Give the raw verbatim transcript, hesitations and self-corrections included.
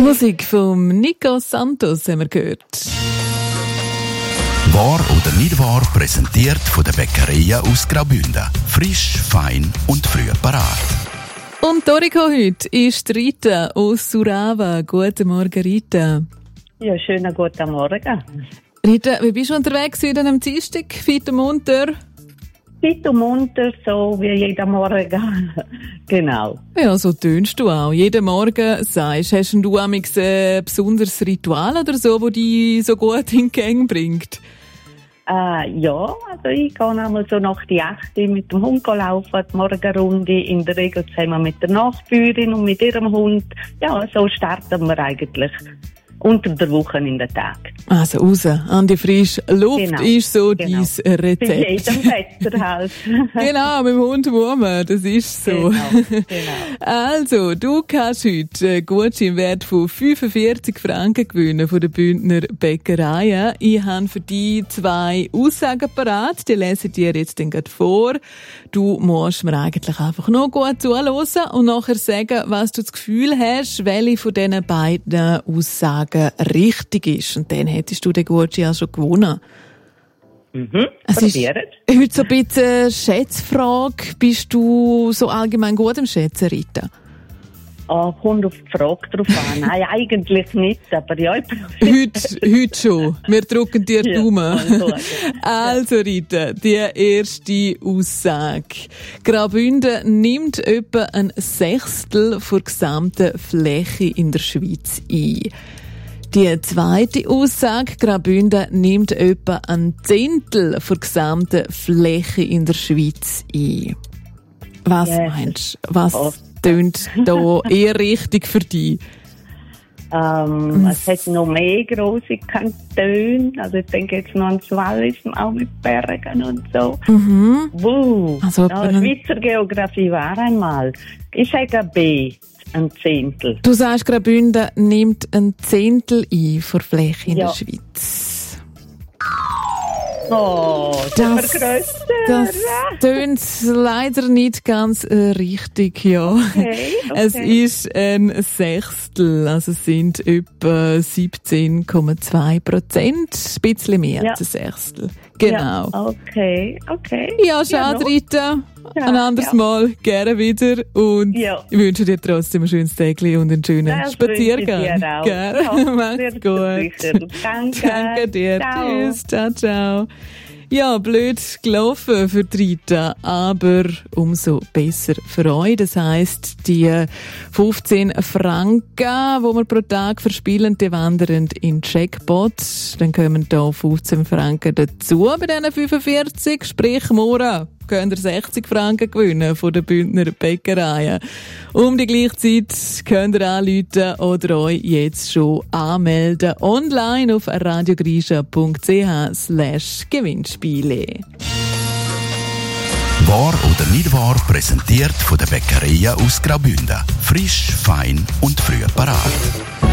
Musik von Nico Santos haben wir gehört. Wahr oder nicht wahr, präsentiert von der Bäckerei aus Graubünden. Frisch, fein und früh parat. Und Toriko heute ist Rita aus Surava. Guten Morgen, Rita. Ja, schönen guten Morgen. Rita, wie bist du unterwegs heute am Dienstag? Fit und munter? Fit und munter, so wie jeden Morgen. Genau. Ja, so tönst du auch. Jeden Morgen sagst, hast du ein äh, besonderes Ritual oder so, das dich so gut in die Gang bringt? Äh, ja, also ich gehe einmal so nach die acht mit dem Hund laufen, die Morgenrunde, in der Regel zusammen mit der Nachbürin und mit ihrem Hund. Ja, so starten wir eigentlich unter der Woche in den Tag. Also raus an die frische Luft genau. ist so genau. dein Rezept. Bei jedem Wetter halt. Genau, mit dem Hund warmen, das ist so. Genau, genau. Also, du kannst heute einen Gutscheinwert von fünfundvierzig Franken gewinnen von der Bündner Bäckerei. Ich habe für dich zwei Aussagen parat, die lese ich dir jetzt dann gerade vor. Du musst mir eigentlich einfach nur gut zuhören und nachher sagen, was du das Gefühl hast, welche von diesen beiden Aussagen richtig ist. Und dann hättest du den Gutschein auch schon gewonnen. Mhm, es ist probiert. Heute so ein bisschen eine Schätzfrage. Bist du so allgemein gut im Schätzen, Rita? Oh, kommt auf die Frage drauf an. Nein, eigentlich nicht, aber ja, ich heute, heute schon. Wir drücken dir die ja, Daumen. Also, also, Rita, die erste Aussage. Graubünden nimmt etwa ein Sechstel der gesamten Fläche in der Schweiz ein. Die zweite Aussage, Graubünden nimmt etwa ein Zehntel der gesamten Fläche in der Schweiz ein. Was yes. meinst du? Was oh. tönt da eher richtig für dich? Ähm, es hat noch mehr grosse Kantone. Also ich denke jetzt noch an das Wallis, auch mit Bergen und so. Mhm. Wow. Also, ja, Schweizer Geografie war einmal. Ich sage B. Ein Zehntel. Du sagst, Graubünden nimmt ein Zehntel ein von der Fläche in ja. der Schweiz. Oh, das, das tönt leider nicht ganz äh, richtig, ja. Okay, okay. Es ist ein Sechstel, also es sind etwa siebzehn Komma zwei Prozent, ein bisschen mehr ja. als ein Sechstel. Genau. Ja, okay, okay. Ja, schade, ja, Rita. Ja, ein anderes ja. Mal, gerne wieder. Und ja. ich wünsche dir trotzdem ein schönes Tag und einen schönen das Spaziergang. Gerne. Ja, mach's gut. Danke. Danke dir. Ciao. Tschüss. Ciao, ciao. Ja, blöd gelaufen für die Rita, aber umso besser für euch. Das heisst, die fünfzehn Franken, die wir pro Tag verspielen, die wandern in den Jackpot. Dann kommen da fünfzehn Franken dazu bei diesen fünfundvierzig. Sprich, morgen könnt ihr sechzig Franken gewinnen von der Bündner Bäckerei. Um die gleiche Zeit könnt ihr anrufen oder euch jetzt schon anmelden online auf radiogrisha.ch slash Gewinnspiele. Wahr oder nicht wahr, präsentiert von der Bäckerei aus Graubünden. Frisch, fein und früh parat.